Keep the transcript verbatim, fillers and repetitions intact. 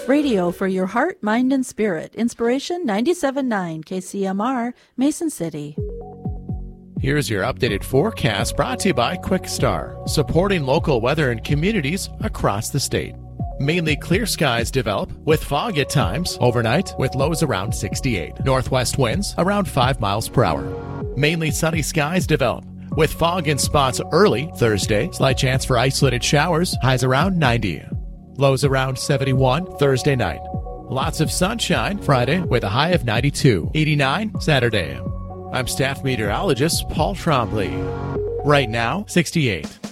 Radio for your heart, mind, and spirit. Inspiration ninety-seven point nine K C M R, Mason City. Here's your updated forecast brought to you by QuickStar, supporting local weather and communities across the state. Mainly clear skies develop with fog at times overnight with lows around sixty-eight. Northwest winds around five miles per hour. Mainly sunny skies develop with fog in spots early Thursday. Slight chance for isolated showers. Highs around ninety. Lows around seventy-one Thursday night. Lots of sunshine Friday with a high of ninety-two. eighty-nine Saturday. I'm staff meteorologist Paul Trombley. Right now, sixty-eight.